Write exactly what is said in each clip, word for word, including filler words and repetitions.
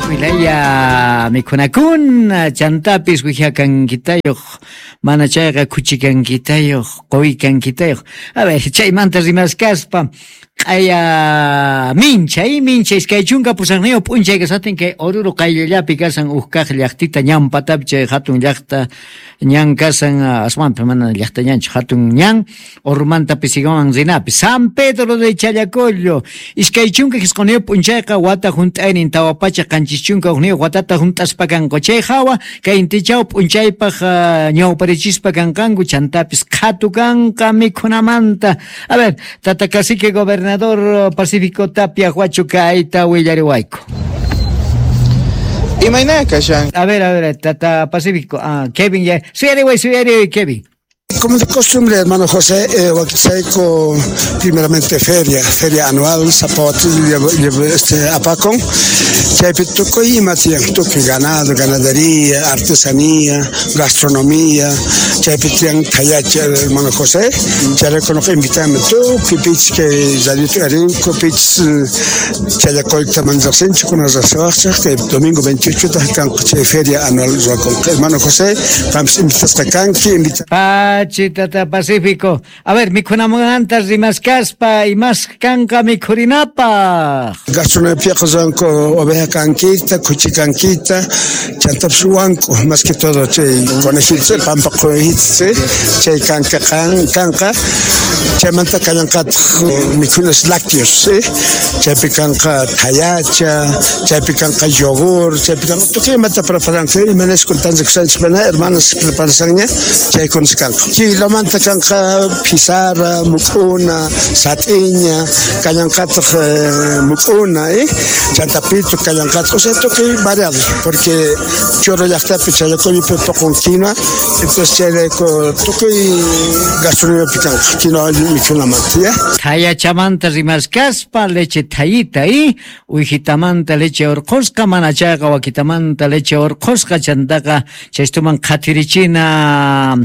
wilaya mikunakuna chantapis wijacankitayuq mana chayqa kuchikankitayuq quykankitayuq a ver chaymanta rimasqaspa q'aya minchay minchay iskay chunka pusaqniyo p'unchayqa satin kay Oruro qayllallapi kasan uqkaq llaqtita ñan patapi chay hatun llaqta ñan kasan aswanpi mana llaqta ñanchu hatun ñan Orumantapis sigawan rinapi San Pedro de Challacollo iskay chunka hisqoniyo p'unchayqa wata junt'aynin tawapacha qanchis chunka uqniyo watata junt'aspa kanku chay hawa kay intichaw p'unchaypaq ñawparichispa kankanku chantapis qhatu kanqa mikhunamanta a ver tata cacique gobernador Pacífico Tapia Huacho Kaita Willarihuayco. Y mañana kashan. A ver, a ver, Tata Pacífico, ah, Kevin ya. Suyari, güey, suyari, Kevin. Como de costumbre, hermano José, eh, Huaquitzaico, primeramente feria, feria anual, Zapote, este, Apacón, Chaypituco y Matian, Tuque, ganado, ganadería, artesanía, gastronomía, Chaypitian, Tayache, hermano José, Chalecono que invitame tú, Kipich, que Zalito Arin, Kopich, Chayacolta Manzasencho, con las razoas, que domingo veintiocho, Tajan, feria anual, hermano José, vamos a invitar hasta Canqui, invitar. Tata Pacífico. A ver, mikunamantas rimasqaspa y más canca mikurinapa. Gastronomía con oveja canquita, cuchi canquita, chantapsuanco, más que todo, chay conejito, pampa conejito, chay canca canca, chay manta cayancat mikunas lácteos, chay picanca tayacha, chay picanca yogur, chay picanca, tú qué mata para franco, y me con tan excelentes hermanas preparación, chay con canca. Y la manta canca pizarra, mucuna, satiña, cayancato mucuna, ¿eh? Chantapito, cayancato, o sea, esto que es variado, porque chorro ya está pichado con mi pepo con quinoa, entonces ya le toque gastronomía picante, quinoa y quinoa manta, ¿ya? Taya chamanta rimasqaspa, leche tayita, ¿eh? Uijitamanta leche orcosca, manachaga, wakitamanta leche orcosca, chantaga, chastuman katirichina,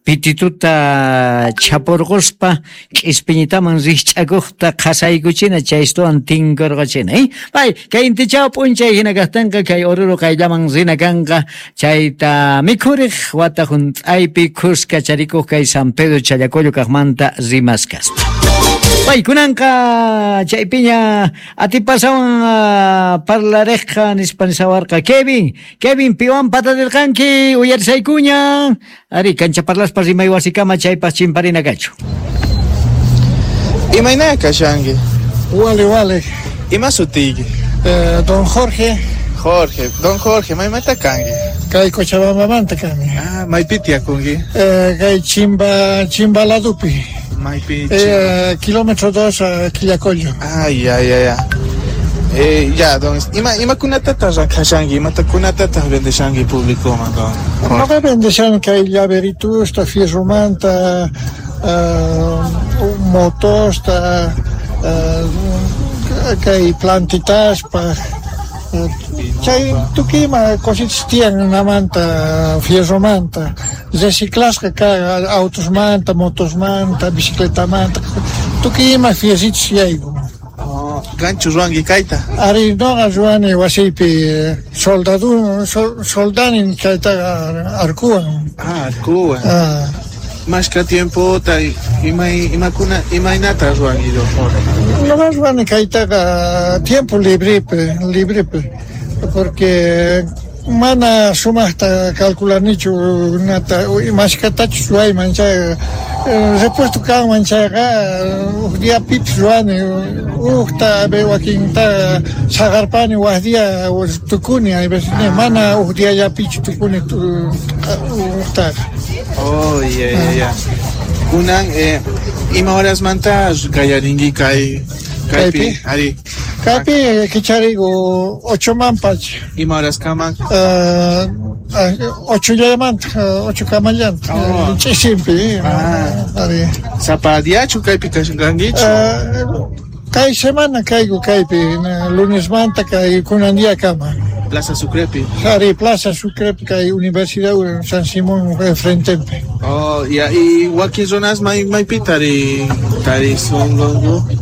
pitituta chaporgospa ispiñitaman rich'akuqta qasaykuchina chaystuwan tinkurqachina eh ay kay intichaw p'unchay hina kastanqa kay Oruro qayllaman rina kanqa chayta mikhuriq wata junt'aypi khusqa charikuq kay San Pedro Challacollo kaqmanta rimasqaspa ay kunanqa chaypiña atipasawan uh, parlareqqa nispansawarqa Kevin Kevin piwan patadirqanki uyarisaykuña ari kancha parlaspa rimay wasikama chaypas chimparina kachu Y mañana kashangi. Wale, wale. Y más sutigi. Eh, don Jorge. Jorge, don Jorge, may matakangi. Kay Cochabamba manta kami. Ah, may pitia kungi. Eh, kay Chimba, Chimba Ladupi. May pitia. Eh, kilómetro dos a Quillacollo. Ay, ay, ay, ay. Eh, ya, don, ima, ima kunatata kashangi, ima kunatata vende shangi público, man, don. No me vende shangi kay llaveritus, ta fierro manta, uh, motosta, uh, kay plantitas, pa, uh, chay, tukima cositas tienen na manta, fierro manta, reciclasca ka autos manta, motos manta, bicicleta manta, tukima fierritos yaigo. Gancho Juan Kaita. Ari no Juan wasipi soldadu soldanin kaita arkuan. Ah, arkuan. Ah. Más que tiempo ta ima ima kuna ima inata Juan Guido. No más Juan kaita tiempo libre libre porque mana suma hasta calcular nicho nata más que tacho suai mancha repuesto ka mancha dia pip suane uhta be wakinta sagarpani wahdia tukuni ay besne mana uhdia ya pich tukuni uhta. Oh yeah yeah yeah. Kunang eh ima horas mantas gayaringi kai kaipi ari Kapi kicharigo ocho mampach. Y horas kaman. Uh, ocho llaman, ocho kamallan. Chisimpi. Ah. Ari. Zapadia chukaipi kashangangicho. Kai semana kaigo kaipi lunes manta kai kunandia kama. Plaza Sucrepi. Ari Plaza Sucrepi kai Universidad San Simón frente. Oh, ya y waki zonas mai mai pitari tari songo.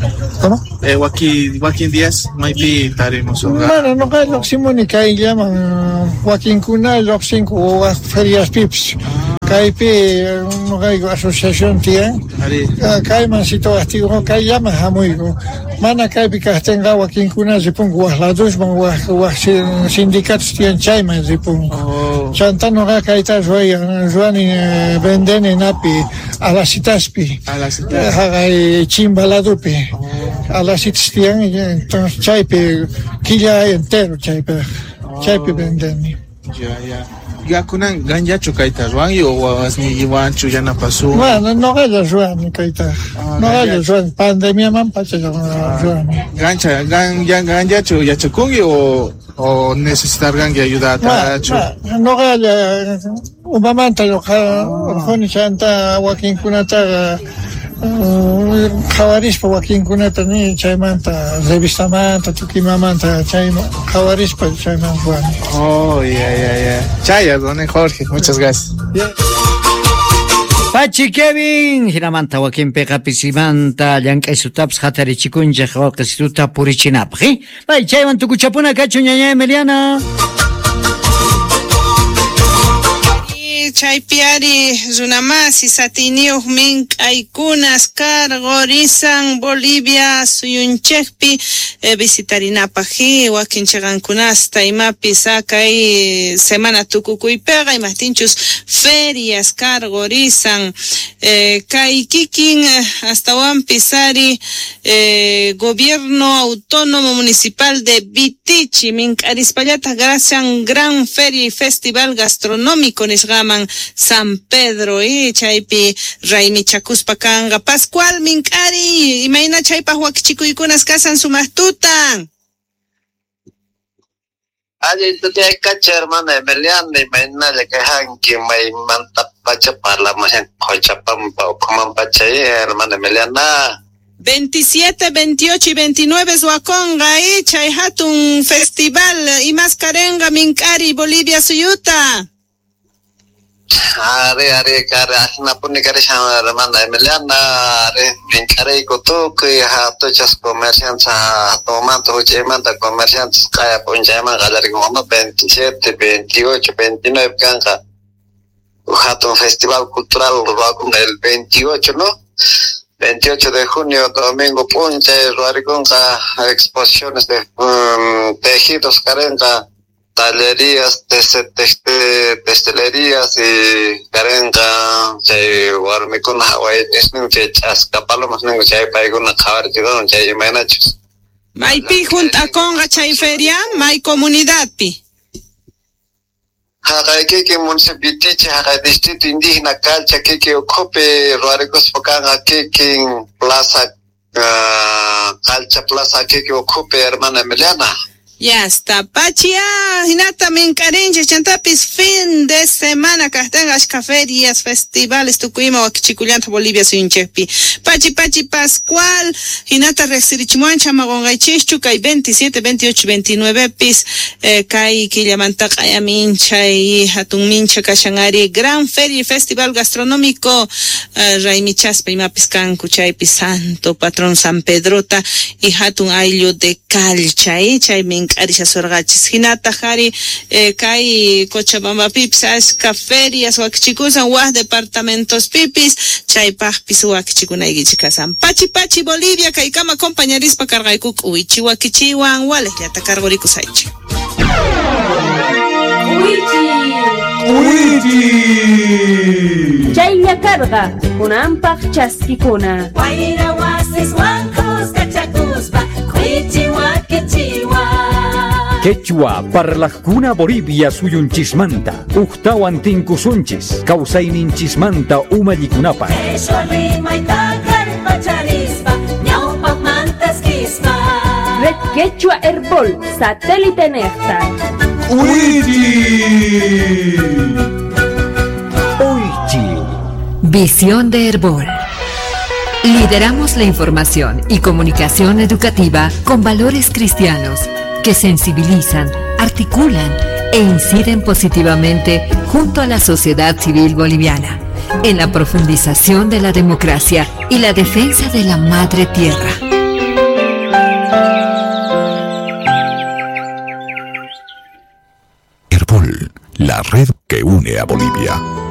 ¿Cómo? Eh, Joaquín, Joaquín Díaz, Maipi, Taremos. Bueno, no hay los Simón que ahí llaman Joaquín Cuna, los cinco ferias pips. Caipi, no hay asociación tía. Caiman si todo activo, Cai llama a muy. Mana Caipi Castenga, Joaquín Cuna, se pongo a las dos, van sindicatos tienen chaimas, se pongo. Chantano Caita, Joani, Venden en Api, a la Citaspi. A la Citaspi. Chimbaladupi. A la Citistian, entonces Chaipi, Quilla entero, Chaipi. Chaipi Venden. Ya, ya. Ya kunan ganja chukaita ruan yo was ni iwan chuyana pasu. Bueno, no gaya ruan kaita. No gaya ruan pandemia man pacha ruan. Ganja ganja ganja chu ya chukungi o o necesitar ganja ayuda ta chu. No gaya umamanta lo ka honi chanta Joaquín Kunata Jawarispa Joaquín Kunata ni chaymanta revista manta tukimamanta chayma Jawarispa chayman Juan. Oh, ya ya ya. Chaya, don Jorge, muchas gracias. Yeah. Pachi Kevin, Hiramanta Joaquín Pega Pisimanta, Yankay Sutaps Hatari Chikunja Jorgesuta Purichinap. Vai chayman tukuchapuna kachu ñaña Emiliana. Chaypiari runamasi satiniuq mink'aykunas karqorisan Bolivia suyunchekpi eh, visitarinapaqi wakin chaqankunasta imapis akay semana tukukuypiqa imastinchus ferias karqorisan eh, kay kikin astawan pisari eh, gobierno autónomo municipal de Vitichi mink'arispallata gracian gran feria y festival gastronómico nisqaman San Pedro y chaypi Raimi Chacuspa kanga Pascual minkari imayna chaypa huakichikuykunas kasan sumastutan. Allí tú tienes cacha hermana Emiliana imayna le quejan que may manta pacha para la mujer cochapampa o coman pacha hermana Emiliana. veintisiete, veintiocho y veintinueve Zuaconga y chay hatun festival y mascarenga minkari Bolivia suyuta. Are are kare asna puni kare sama hermana Emiliana are minkare ikutu ke hatu chas comerciantes tomando chemanta comerciantes kaya punjama galari como veintisiete, veintiocho, veintinueve kanga hatu festival cultural con el veintiocho, ¿no? veintiocho de junio domingo punche ruariconga exposiciones de um, tejidos carenga tallerías, destilerías y carenga, chay warmikun Hawaii, nisning chay chascapalomas ningo chay paiguna kawarchidon chay imanachos. May pi junta conga chay feria, may comunidad pi. Hakay kiki municipality, hakay distrito indígena calcha kiki ocupe ruaricos pocanga kiki plaza calcha plaza kiki ocupe hermana Emiliana. Ya está, Pachia, Hinata Mincarinche, Chantapis, fin de semana, Castangas, Caferias, festivales, Tucuima, Chiculianta, Bolivia, Sinchepi. Pachi, Pachi, Pascual, Hinata, Rexirichimuan, Chamagongay, Chichuca, y veintisiete, veintiocho, veintinueve, Pis, eh, Kai, Quillamanta, Kaya Mincha, y Hatun Mincha, Kashangari, Gran Feria y Festival Gastronómico, eh, Raimichaspa, y Mapiscan, Cuchaypi, Santo, Patrón San Pedrota, y Hatun Ayllo de Calcha, y Chaymin. Arisha Sorgachis, Hinata Hari, eh, Kai, Cochabamba Pipsas, Caferias, Huachicusan, Huas, Departamentos Pipis, Chaipapis, Huachichicuna y Gichikasan. Pachi Pachi, Bolivia, Kaikama, compañerispa, Cargaikuk, Uichi, Huachichiwan, Wales, Yata Cargoricusaichi. Uichi! Chaya carga, una ampach chaskikuna. Guaira wasis, wankos, cachakuspa, Uichi, Huachichiwan. Quechua, parlajuna Bolivia suyunchismanta, Uchtawan tinkusunchis, Causayninchismanta umallikunapa. Quechua rima y tacar pacharispa, ñaupa mantas quispa. Red Quechua Herbol, satélite Nectar. Uichi. Uichi. Visión de Herbol. Lideramos la información y comunicación educativa con valores cristianos que sensibilizan, articulan e inciden positivamente junto a la sociedad civil boliviana en la profundización de la democracia y la defensa de la madre tierra. Herbol, la red que une a Bolivia.